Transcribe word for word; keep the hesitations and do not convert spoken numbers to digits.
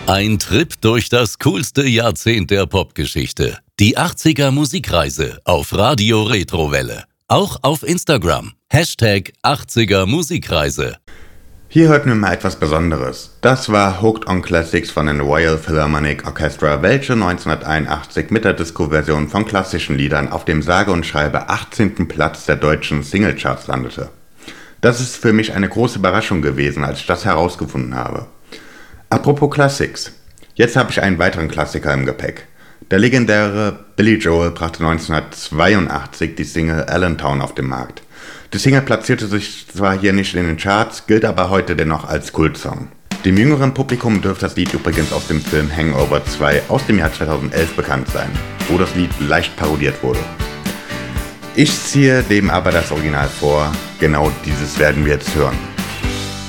Ein Trip durch das coolste Jahrzehnt der Popgeschichte. Die achtziger Musikreise auf Radio Retrowelle. Auch auf Instagram. Hashtag achtziger Musikreise. Hier hörten wir mal etwas Besonderes. Das war Hooked on Classics von den Royal Philharmonic Orchestra, welche neunzehnhunderteinundachtzig mit der Disco-Version von klassischen Liedern auf dem sage und schreibe achtzehnten Platz der deutschen Singlecharts landete. Das ist für mich eine große Überraschung gewesen, als ich das herausgefunden habe. Apropos Classics. Jetzt habe ich einen weiteren Klassiker im Gepäck. Der legendäre Billy Joel brachte neunzehnhundertzweiundachtzig die Single Allentown auf den Markt. Die Single platzierte sich zwar hier nicht in den Charts, gilt aber heute dennoch als Kultsong. Dem jüngeren Publikum dürfte das Lied übrigens aus dem Film Hangover zwei aus dem Jahr zweitausendelf bekannt sein, wo das Lied leicht parodiert wurde. Ich ziehe dem aber das Original vor, genau dieses werden wir jetzt hören.